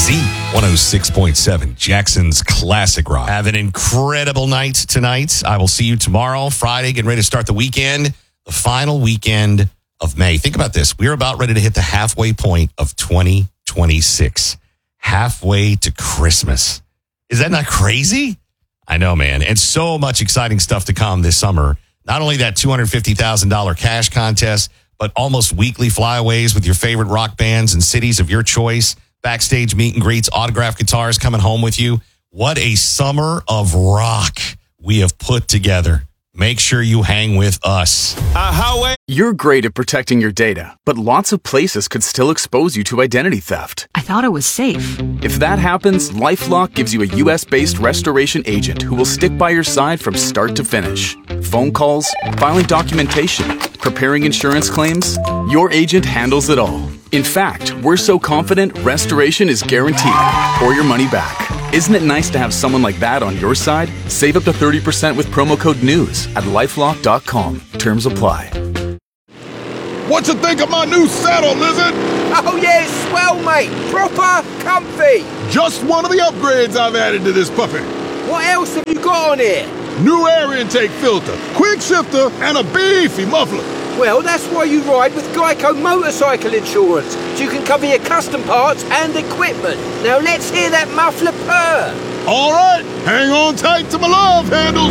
Z106.7, Jackson's Classic Rock. Have an incredible night tonight. I will see you tomorrow, Friday, getting ready to start the weekend, the final weekend of May. Think about this. We're about ready to hit the halfway point of 2026. Halfway to Christmas. Is that not crazy? I know, man. And so much exciting stuff to come this summer. Not only that $250,000 cash contest, but almost weekly flyaways with your favorite rock bands and cities of your choice. Backstage meet and greets, autographed guitars coming home with you. What a summer of rock we have put together. Make sure you hang with us. You're great at protecting your data, but lots of places could still expose you to identity theft. I thought it was safe. If that happens, LifeLock gives you a U.S.-based restoration agent who will stick by your side from start to finish. Phone calls, filing documentation, preparing insurance claims, your agent handles it all. In fact, we're so confident restoration is guaranteed or your money back. Isn't it nice to have someone like that on your side? Save up to 30% with promo code NEWS at LifeLock.com. Terms apply. What you think of my new saddle, Lizard? Oh yeah, it's swell, mate. Proper comfy. Just one of the upgrades I've added to this puppy. What else have you got on here? New air intake filter, quick shifter, and a beefy muffler. Well, that's why you ride with Geico Motorcycle Insurance, so you can cover your custom parts and equipment. Now let's hear that muffler purr. All right, hang on tight to my love handles.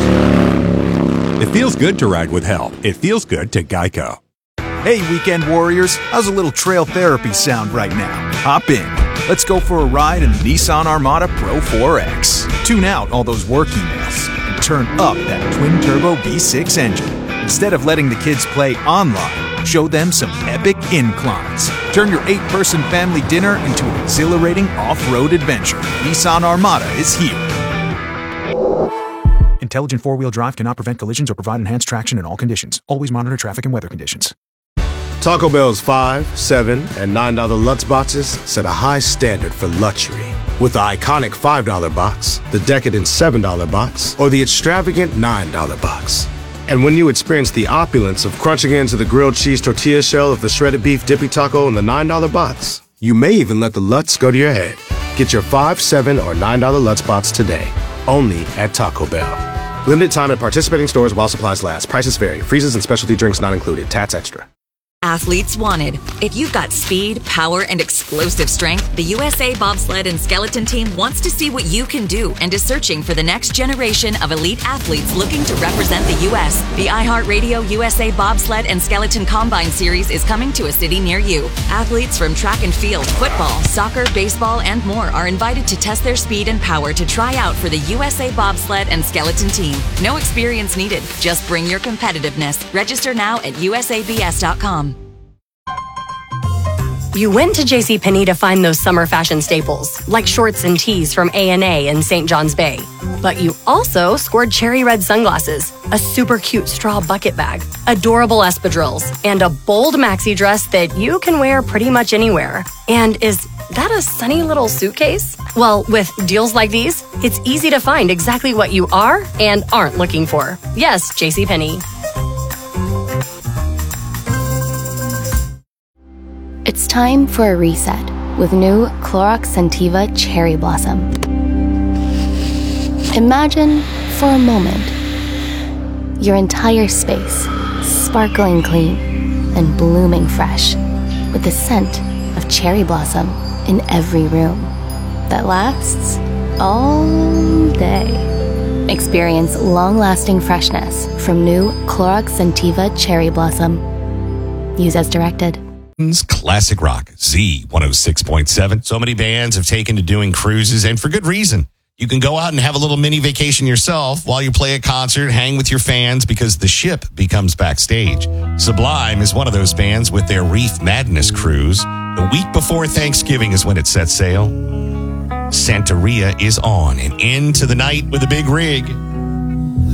It feels good to ride with help. It feels good to Geico. Hey, weekend warriors, how's a little trail therapy sound right now? Hop in. Let's go for a ride in the Nissan Armada Pro 4X. Tune out all those work emails and turn up that twin-turbo V6 engine. Instead of letting the kids play online, show them some epic inclines. Turn your 8-person family dinner into an exhilarating off-road adventure. Nissan Armada is here. Intelligent four-wheel drive cannot prevent collisions or provide enhanced traction in all conditions. Always monitor traffic and weather conditions. Taco Bell's $5, $7, and $9 Lutz boxes set a high standard for luxury. With the iconic $5 box, the decadent $7 box, or the extravagant $9 box. And when you experience the opulence of crunching into the grilled cheese tortilla shell of the shredded beef dippy taco in the $9 box, you may even let the Lutz go to your head. Get your $5, $7, or $9 Lutz box today, only at Taco Bell. Limited time at participating stores while supplies last. Prices vary. Freezes and specialty drinks not included. Tats extra. Athletes wanted. If you've got speed, power, and explosive strength, the USA Bobsled and Skeleton Team wants to see what you can do and is searching for the next generation of elite athletes looking to represent the U.S. The iHeartRadio USA Bobsled and Skeleton Combine Series is coming to a city near you. Athletes from track and field, football, soccer, baseball, and more are invited to test their speed and power to try out for the USA Bobsled and Skeleton Team. No experience needed. Just bring your competitiveness. Register now at usabs.com. You went to JCPenney to find those summer fashion staples, like shorts and tees from A&A in St. John's Bay. But you also scored cherry red sunglasses, a super cute straw bucket bag, adorable espadrilles, and a bold maxi dress that you can wear pretty much anywhere. And is that a sunny little suitcase? Well, with deals like these, it's easy to find exactly what you are and aren't looking for. Yes, JCPenney. It's time for a reset with new Clorox Scentiva Cherry Blossom. Imagine, for a moment, your entire space sparkling clean and blooming fresh with the scent of cherry blossom in every room that lasts all day. Experience long-lasting freshness from new Clorox Scentiva Cherry Blossom. Use as directed. Classic Rock, Z106.7. So many bands have taken to doing cruises, and for good reason. You can go out and have a little mini vacation yourself while you play a concert, hang with your fans, because the ship becomes backstage. Sublime is one of those bands with their Reef Madness cruise. The week before Thanksgiving is when it sets sail. Santeria is on and into the night with a big rig.